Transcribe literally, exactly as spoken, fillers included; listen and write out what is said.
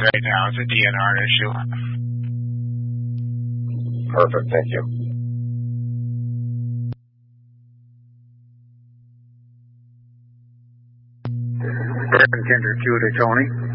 right now. It's a D N R issue. Perfect. Thank you. Contender two to Tony.